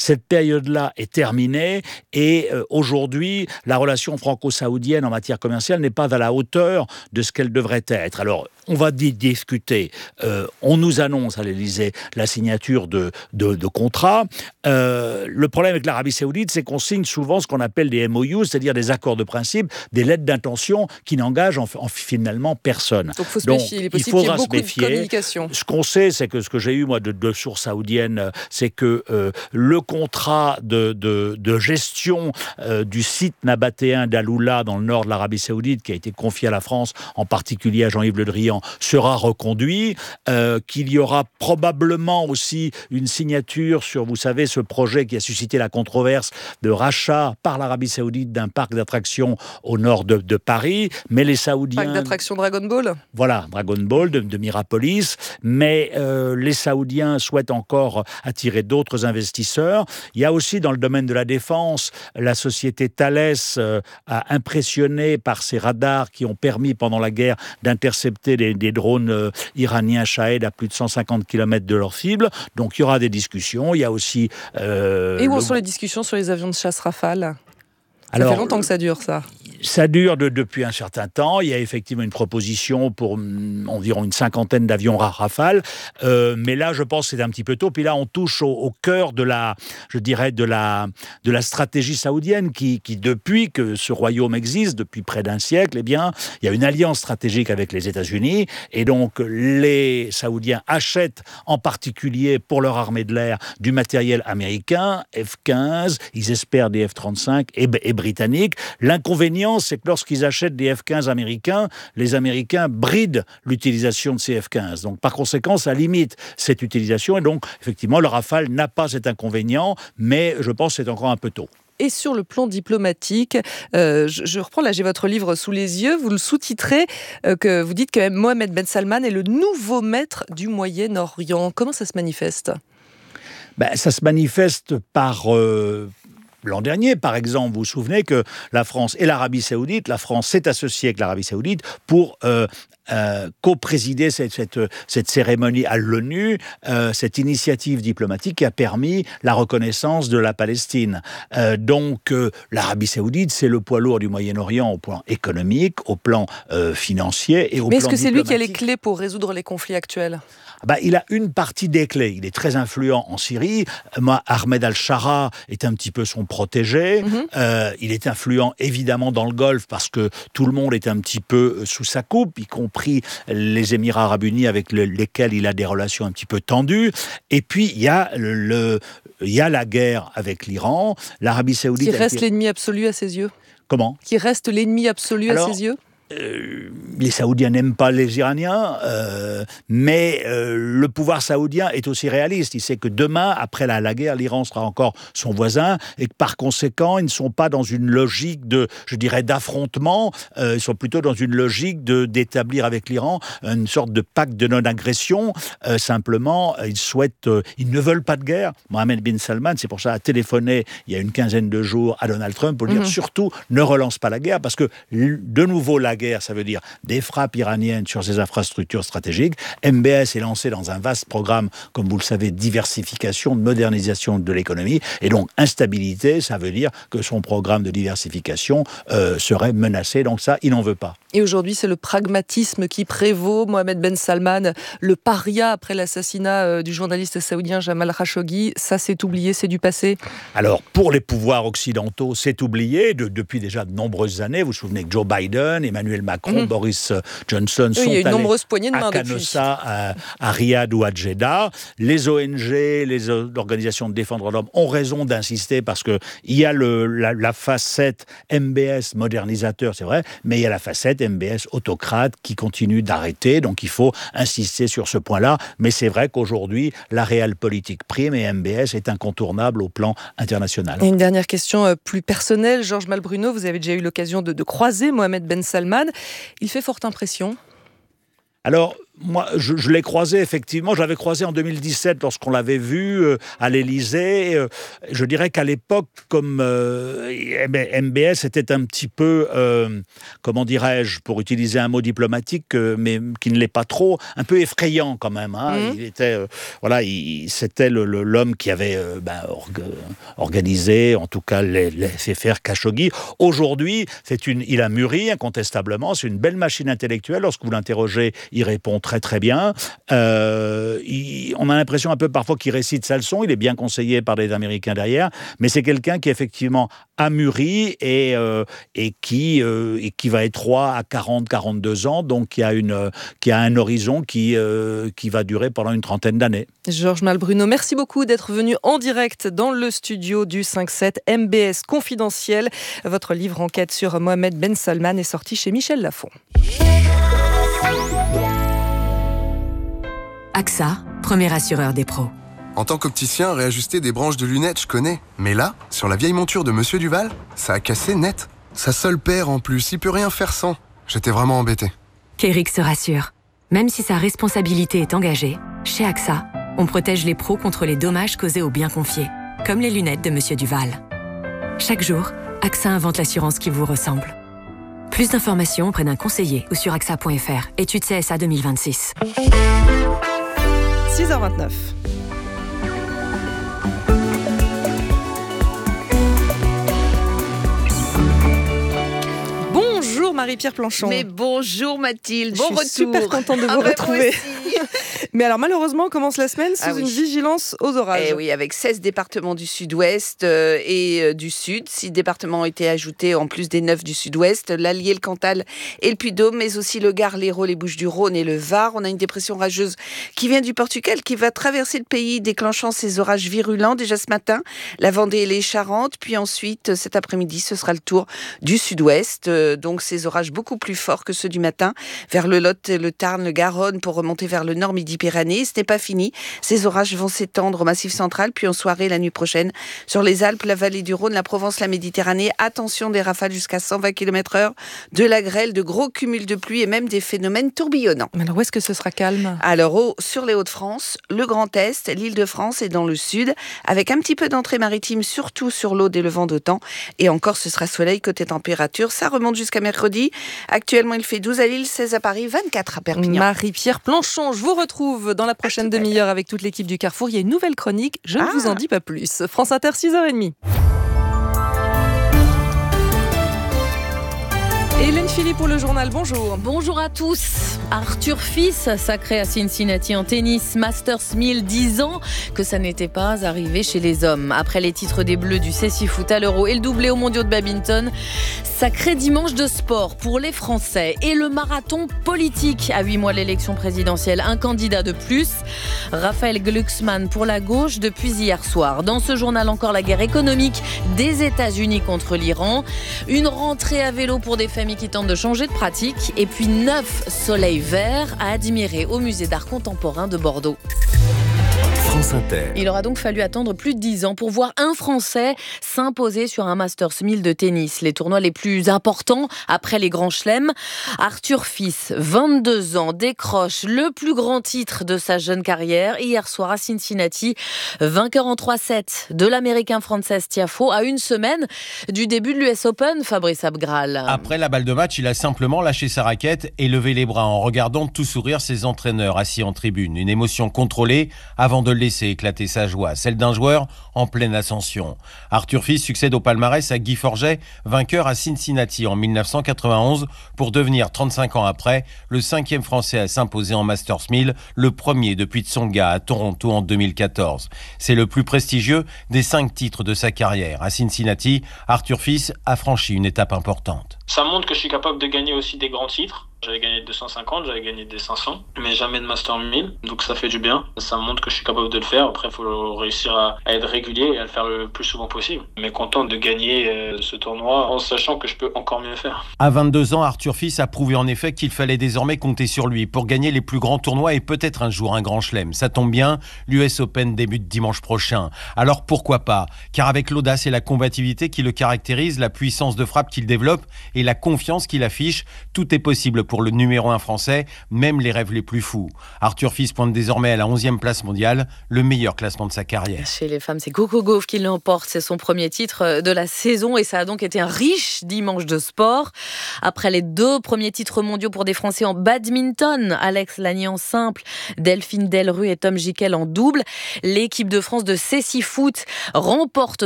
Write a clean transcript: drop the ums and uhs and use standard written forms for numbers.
cette période-là est terminée et aujourd'hui, la relation franco-saoudienne en matière commerciale n'est pas à la hauteur de ce qu'elle devrait être. Alors, on va discuter. On nous annonce à l'Élysée la signature de contrats. Le problème avec l'Arabie Saoudite, c'est qu'on signe souvent ce qu'on appelle des MOU, c'est-à-dire des accords de principe, des lettres d'intention qui n'engagent finalement personne. Donc, il faut se méfier. Il est possible qu'il y ait beaucoup de communication. Ce qu'on sait, c'est que ce que j'ai eu, moi, de sources saoudiennes, c'est que le contrat de gestion du site nabatéen d'Aloula dans le nord de l'Arabie Saoudite, qui a été confié à la France, en particulier à Jean-Yves Le Drian, sera reconduit, qu'il y aura probablement aussi une signature sur, vous savez, ce projet qui a suscité la controverse de rachat par l'Arabie Saoudite d'un parc d'attractions au nord de Paris, mais les Saoudiens... Parc d'attractions Dragon Ball ? Voilà, Dragon Ball de Mirapolis, mais les Saoudiens souhaitent encore attirer d'autres investisseurs. Il y a aussi dans le domaine de la défense, la société Thales a impressionné par ses radars qui ont permis pendant la guerre d'intercepter des drones iraniens Shahed à plus de 150 km de leur cible. Donc il y aura des discussions. Il y a aussi... Et où en sont les discussions sur les avions de chasse Rafale ? Ça fait longtemps que ça dure, ça. Ça dure depuis un certain temps. Il y a effectivement une proposition pour environ une cinquantaine d'avions Rafale. Mais là, je pense que c'est un petit peu tôt. Puis là, on touche au cœur de la stratégie saoudienne qui, depuis que ce royaume existe, depuis près d'un siècle, eh bien, il y a une alliance stratégique avec les États-Unis. Et donc, les Saoudiens achètent en particulier pour leur armée de l'air du matériel américain, F-15. Ils espèrent des F-35 et britanniques. L'inconvénient, c'est que lorsqu'ils achètent des F-15 américains, les Américains brident l'utilisation de ces F-15. Donc, par conséquent, ça limite cette utilisation. Et donc, effectivement, le Rafale n'a pas cet inconvénient, mais je pense que c'est encore un peu tôt. Et sur le plan diplomatique, je reprends, là j'ai votre livre sous les yeux, vous le sous-titrez, que vous dites que Mohamed Ben Salman est le nouveau maître du Moyen-Orient. Comment ça se manifeste ? Ça se manifeste par... L'an dernier, par exemple, vous vous souvenez que la France et l'Arabie Saoudite, la France s'est associée avec l'Arabie Saoudite pour co-présider cette cérémonie à l'ONU, cette initiative diplomatique qui a permis la reconnaissance de la Palestine. Donc, l'Arabie Saoudite, c'est le poids lourd du Moyen-Orient au plan économique, au plan financier et au plan diplomatique. Mais est-ce que c'est lui qui a les clés pour résoudre les conflits actuels ? Il a une partie des clés. Il est très influent en Syrie. Ahmed al-Shara est un petit peu son protégé. Il est influent évidemment dans le Golfe parce que tout le monde est un petit peu sous sa coupe, y compris les Émirats arabes unis avec lesquels il a des relations un petit peu tendues. Et puis il y a la guerre avec l'Iran. L'Arabie Saoudite... Qui reste l'ennemi absolu à ses yeux ? Comment ? Qui reste l'ennemi absolu à ses yeux ? Les Saoudiens n'aiment pas les Iraniens, mais le pouvoir saoudien est aussi réaliste. Il sait que demain, après la guerre, l'Iran sera encore son voisin et que par conséquent, ils ne sont pas dans une logique d'affrontement. Ils sont plutôt dans une logique d'établir avec l'Iran une sorte de pacte de non-agression. Simplement, ils ne veulent pas de guerre. Mohamed bin Salman, c'est pour ça, a téléphoné il y a une quinzaine de jours à Donald Trump pour dire surtout ne relance pas la guerre parce que de nouveau la guerre, ça veut dire des frappes iraniennes sur ses infrastructures stratégiques. MBS est lancé dans un vaste programme, comme vous le savez, de diversification, de modernisation de l'économie. Et donc, instabilité, ça veut dire que son programme de diversification serait menacé. Donc ça, il n'en veut pas. Et aujourd'hui, c'est le pragmatisme qui prévaut. Mohamed Ben Salman, le paria après l'assassinat du journaliste saoudien Jamal Khashoggi, ça c'est oublié, c'est du passé ? Alors, pour les pouvoirs occidentaux, c'est oublié depuis déjà de nombreuses années. Vous vous souvenez que Joe Biden, Emmanuel Macron, Boris Johnson sont allés à Canossa, à Riyad ou à Jeddah. Les ONG, les organisations de défense des droits de l'homme ont raison d'insister parce qu'il y a la facette MBS modernisateur, c'est vrai, mais il y a la facette MBS autocrate qui continue d'arrêter. Donc il faut insister sur ce point-là. Mais c'est vrai qu'aujourd'hui, la réelle politique prime et MBS est incontournable au plan international. Et une dernière question plus personnelle. Georges Malbruno, vous avez déjà eu l'occasion de croiser Mohamed Ben Salman. Il fait forte impression ? Alors, Moi, je l'ai croisé effectivement. Je l'avais croisé en 2017 lorsqu'on l'avait vu à l'Élysée. Je dirais qu'à l'époque, comme MBS était un petit peu, comment dirais-je, pour utiliser un mot diplomatique, mais qui ne l'est pas trop, un peu effrayant quand même. Il était, c'était l'homme qui avait organisé, en tout cas, fait faire Khashoggi. Aujourd'hui, il a mûri incontestablement. C'est une belle machine intellectuelle. Lorsque vous l'interrogez, il répond très très bien. On a l'impression un peu parfois qu'il récite sa leçon. Il est bien conseillé par les Américains derrière, mais c'est quelqu'un qui effectivement a mûri et qui va être roi à 42 ans, donc qui a un horizon qui va durer pendant une trentaine d'années. Georges Malbruno, merci beaucoup d'être venu en direct dans le studio du 5-7 MBS Confidentiel. Votre livre Enquête sur Mohamed Ben Salman est sorti chez Michel Lafon. AXA, premier assureur des pros. En tant qu'opticien, réajuster des branches de lunettes, je connais. Mais là, sur la vieille monture de Monsieur Duval, ça a cassé net. Sa seule paire en plus, il peut rien faire sans. J'étais vraiment embêté. Kéric se rassure. Même si sa responsabilité est engagée, chez AXA, on protège les pros contre les dommages causés aux biens confiés, comme les lunettes de Monsieur Duval. Chaque jour, AXA invente l'assurance qui vous ressemble. Plus d'informations auprès d'un conseiller ou sur axa.fr. Étude CSA 2026. 6h29. Bonjour Marie-Pierre Planchon. Mais bonjour Mathilde, bon retour. Je suis super contente de vous retrouver. Mais alors malheureusement, on commence la semaine sous une vigilance aux orages. Eh oui, avec 16 départements du sud-ouest et du sud. 6 départements ont été ajoutés en plus des 9 du sud-ouest. L'Allier, le Cantal et le Puy-de-Dôme, mais aussi le Gard, l'Hérault, les Bouches-du-Rhône et le Var. On a une dépression rageuse qui vient du Portugal, qui va traverser le pays, déclenchant ces orages virulents déjà ce matin. La Vendée et les Charentes. Puis ensuite, cet après-midi, ce sera le tour du sud-ouest. Donc ces orages beaucoup plus forts que ceux du matin, vers le Lot, le Tarn, le Garonne, pour remonter vers le nord Midi-Pyrénées. Ce n'est pas fini. Ces orages vont s'étendre au Massif central, puis en soirée la nuit prochaine sur les Alpes, la vallée du Rhône, la Provence, la Méditerranée. Attention, des rafales jusqu'à 120 km/h, de la grêle, de gros cumuls de pluie et même des phénomènes tourbillonnants. Alors où est-ce que ce sera calme ? Alors sur les Hauts-de-France, le Grand Est, l'Île-de-France et dans le sud, avec un petit peu d'entrée maritime, surtout sur l'Aude et le vent d'OTAN. Et encore, ce sera soleil côté température. Ça remonte jusqu'à mercredi. Actuellement, il fait 12 à Lille, 16 à Paris, 24 à Perpignan. Marie-Pierre Planchon, je vous retrouve dans la prochaine demi-heure avec toute l'équipe du Carrefour. Il y a une nouvelle chronique, je ne vous en dis pas plus. France Inter, 6h30. Hélène Philippe pour le journal, bonjour. Bonjour à tous. Arthur Fils, sacré à Cincinnati en tennis, Masters 1000, 10 ans que ça n'était pas arrivé chez les hommes. Après les titres des Bleus du CSI Foot à l'Euro et le doublé aux mondiaux de badminton, sacré dimanche de sport pour les Français. Et le marathon politique, à 8 mois de l'élection présidentielle, un candidat de plus, Raphaël Glucksmann pour la gauche depuis hier soir. Dans ce journal encore, la guerre économique des États-Unis contre l'Iran, une rentrée à vélo pour des familles qui tentent de changer de pratique, et puis 9 soleils verts à admirer au musée d'art contemporain de Bordeaux. France Inter. Il aura donc fallu attendre plus de 10 ans pour voir un Français s'imposer sur un Masters 1000 de tennis, les tournois les plus importants après les grands chelems. Arthur Fils, 22 ans, décroche le plus grand titre de sa jeune carrière hier soir à Cincinnati, vainqueur en 3-7 de l'Américain Frances Tiafoe à une semaine du début de l'US Open, Fabrice Abgral. Après la balle de match, il a simplement lâché sa raquette et levé les bras en regardant tout sourire ses entraîneurs assis en tribune. Une émotion contrôlée avant de laisser éclater sa joie, celle d'un joueur en pleine ascension. Arthur Fils succède au palmarès à Guy Forget, vainqueur à Cincinnati en 1991, pour devenir 35 ans après le 5e Français à s'imposer en Masters 1000, le premier depuis Tsonga à Toronto en 2014. C'est le plus prestigieux des 5 titres de sa carrière. À Cincinnati, Arthur Fils a franchi une étape importante. Ça montre que je suis capable de gagner aussi des grands titres. J'avais gagné 250, j'avais gagné des 500, mais jamais de Master 1000, donc ça fait du bien. Ça montre que je suis capable de le faire. Après, il faut réussir à être régulier et à le faire le plus souvent possible. Mais content de gagner ce tournoi en sachant que je peux encore mieux faire. À 22 ans, Arthur Fils a prouvé en effet qu'il fallait désormais compter sur lui pour gagner les plus grands tournois et peut-être un jour un grand chelem. Ça tombe bien, l'US Open débute dimanche prochain. Alors pourquoi pas ? Car avec l'audace et la combativité qui le caractérisent, la puissance de frappe qu'il développe et la confiance qu'il affiche, tout est possible pour le numéro 1 français, même les rêves les plus fous. Arthur Fils pointe désormais à la 11e place mondiale, le meilleur classement de sa carrière. Chez les femmes, c'est Coco Gauff qui l'emporte. C'est son premier titre de la saison et ça a donc été un riche dimanche de sport. Après les 2 premiers titres mondiaux pour des Français en badminton, Alex Lagny en simple, Delphine Delru et Tom Gickel en double, l'équipe de France de cécifoot remporte